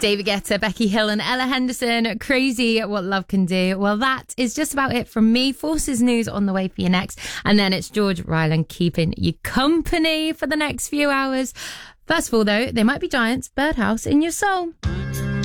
David Guetta, Becky Hill and Ella Henderson, Crazy What Love Can Do. Well, that is just about it from me. Forces News on the way for you next. And then it's George Ryland keeping you company for the next few hours. First of all, though, they might be giants, Birdhouse in your soul.